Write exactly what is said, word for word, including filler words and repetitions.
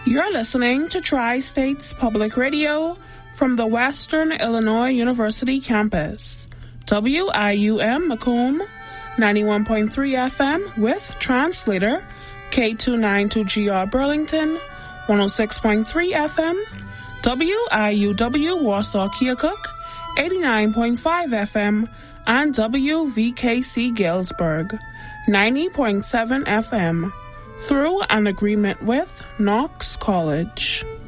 You're listening to Tri-States Public Radio from the Western Illinois University campus. W I U M Macomb, ninety-one point three F M with translator, K two ninety-two G R Burlington, one oh six point three F M, W I U W Warsaw Keokuk, eighty-nine point five F M, and W V K C Galesburg, ninety point seven F M, through an agreement with Knox College.